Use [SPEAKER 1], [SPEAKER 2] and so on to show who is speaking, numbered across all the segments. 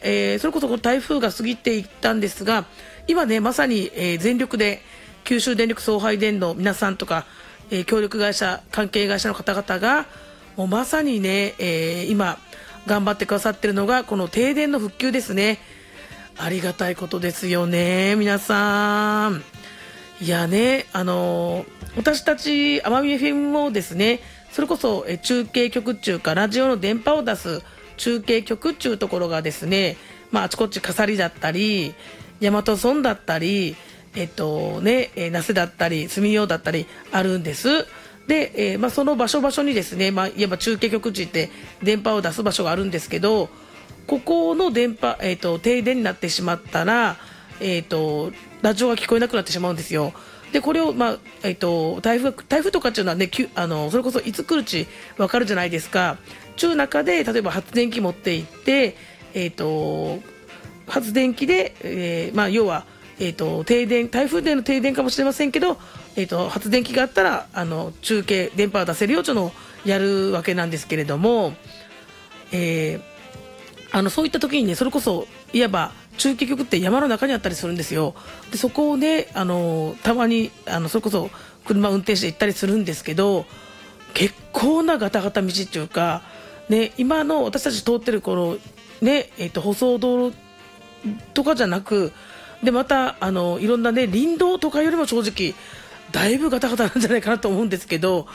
[SPEAKER 1] それこそこの台風が過ぎていったんですが、今ねまさに、全力で九州電力送配電の皆さんとか、協力会社関係会社の方々がもうまさにね、今頑張ってくださってるのがこの停電の復旧ですね。ありがたいことですよね皆さん。いやね、私たち奄美 FM もですね、それこそ中継局中かラジオの電波を出す中継局っていうところがですね、あちこち笠利だったり大和村だったり那須だったり住用だったりあるんです。で、その場所にですね、いわば中継局地って電波を出す場所があるんですけど、ここの電波、停電になってしまったら、ラジオが聞こえなくなってしまうんですよ。でこれを、台風とかっていうのはね、それこそいつ来るち分かるじゃないですか。中中で例えば発電機持って行って、発電機で、要は、停電、台風での停電かもしれませんけど、発電機があったら中継電波を出せるよというのをやるわけなんですけれども、そういった時にね、それこそいわば中継局って山の中にあったりするんですよ。でそこをね、たまにそれこそ車運転して行ったりするんですけど、結構なガタガタ道っていうか、ね、今の私たち通ってるこの、ね舗装道路とかじゃなく、でまたいろんなね林道とかよりも正直だいぶガタガタなんじゃないかなと思うんですけど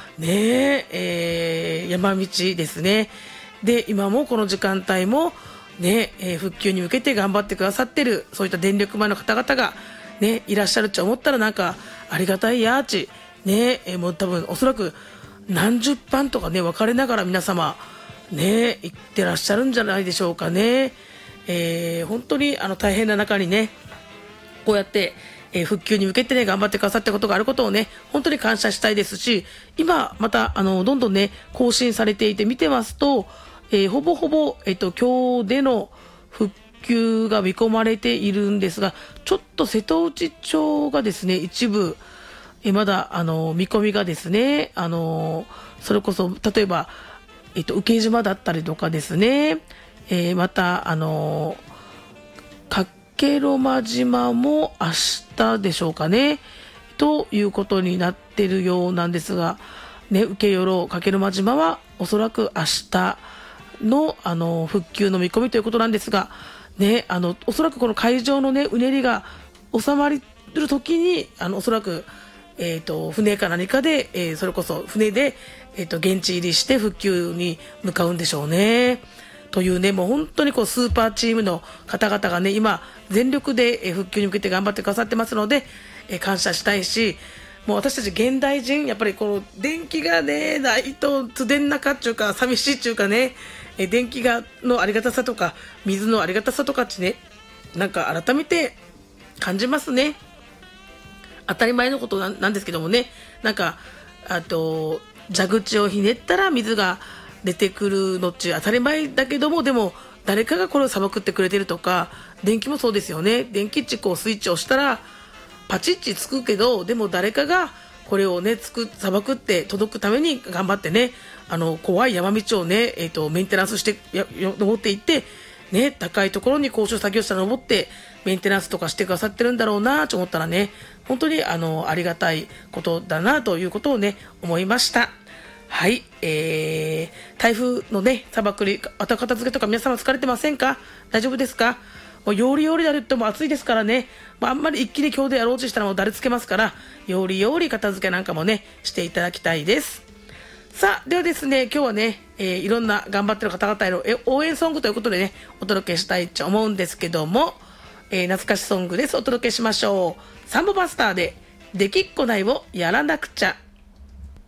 [SPEAKER 1] ね、山道ですね。で今もこの時間帯もね、復旧に向けて頑張ってくださってるそういった電力マンの方々がねいらっしゃるって思ったら、なんかありがたいやーちね、もう多分おそらく何十班とかね分かれながら皆様ね行ってらっしゃるんじゃないでしょうかね。本当に大変な中にねこうやって、復旧に向けてね頑張ってくださったことがあることをね本当に感謝したいですし、今またどんどんね更新されていて見てますと、ほぼほぼ、今日での復旧が見込まれているんですが、ちょっと瀬戸内町がですね一部、まだ見込みがですね、それこそ例えば、請島だったりとかですね、また加計呂麻島も明日でしょうかねということになっているようなんですが、ね、請寄加計呂麻島はおそらく明日の復旧の見込みということなんですが、ね、おそらくこの海上のねうねりが収まる時におそらく、船か何かで、それこそ船で、現地入りして復旧に向かうんでしょうね。というね、もう本当にこうスーパーチームの方々がね今全力で復旧に向けて頑張ってくださってますので、感謝したいし、もう私たち現代人やっぱりこの電気がねないとつでんなかっちゅうか寂しいっちゅうかね、電気がのありがたさとか水のありがたさとかってね、なんか改めて感じますね。当たり前のことなんですけどもね、なんか蛇口をひねったら水が出てくるのっち当たり前だけども、でも誰かがこれをさばくってくれてるとか、電気もそうですよね。電気っちこうスイッチを押したらパチッチつくけど、でも誰かがこれをねさばくって届くために頑張ってね、怖い山道をね、メンテナンスして登っていってね、高いところに高所作業車登ってメンテナンスとかしてくださってるんだろうなと思ったらね、本当にありがたいことだなということをね思いました。はい、台風のね砂漠に片付けとか皆様疲れてませんか？大丈夫ですか？もうよりよりだるっても暑いですからね、あんまり一気に今日でやろうとしたらもうだるつけますから、よりより片付けなんかもねしていただきたいです。さあではですね、今日はね、いろんな頑張ってる方々への応援ソングということでねお届けしたいと思うんですけども、懐かしソングです。お届けしましょう。サンボマスターでできっこないをやらなくちゃ。